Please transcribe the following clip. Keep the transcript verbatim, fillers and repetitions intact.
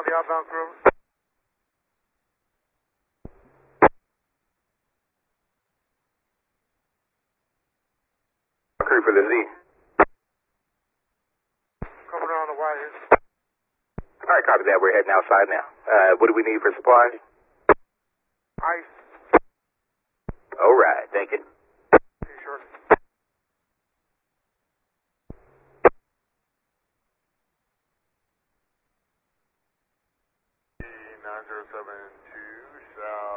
the outbound crew. Crew for the Z. Coming around the wires. All right, copy that. We're heading outside now. Uh, what do we need for supplies? Ice. All right, thank you. See you shortly. nine zero seven two South.